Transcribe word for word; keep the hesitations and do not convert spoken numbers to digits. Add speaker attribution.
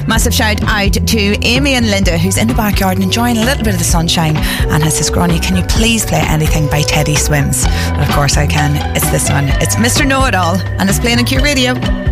Speaker 1: Massive shout out to Amy and Linda, who's in the backyard and enjoying a little bit of the sunshine, and has says, Gráinne, can you please play anything by Teddy Swims? And of course I can. It's this one. It's Mister Know-It-All, and it's playing on Q Radio.